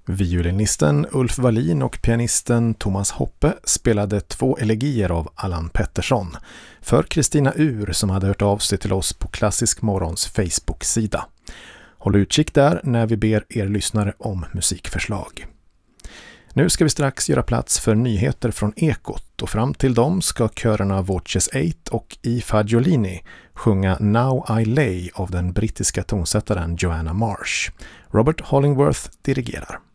Violinisten Ulf Wallin och pianisten Thomas Hoppe spelade 2 elegier av Allan Pettersson för Kristina Ur som hade hört av sig till oss på Klassisk Morgons Facebook-sida. Håll utkik där när vi ber er lyssnare om musikförslag. Nu ska vi strax göra plats för nyheter från Ekot och fram till dem ska körerna Voces 8 och I Fagiolini sjunga Now I Lay av den brittiska tonsättaren Joanna Marsh. Robert Hollingworth dirigerar.